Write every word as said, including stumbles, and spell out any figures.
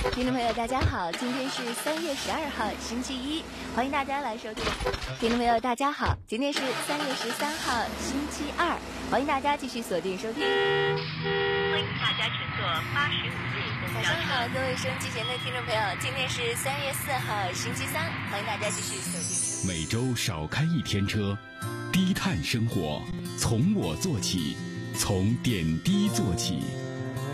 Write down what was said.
听众朋友，大家好，今天是三月十二号，星期一，欢迎大家来收听。听众朋友，大家好，今天是三月十三号，星期二，欢迎大家继续锁定收听。 欢迎大家乘坐八十五路公交车。 早上好，各位收音机前的听众朋友，今天是三月四号，星期三，欢迎大家继续锁定。 每周少开一天车，低碳生活从我做起，从点滴做起。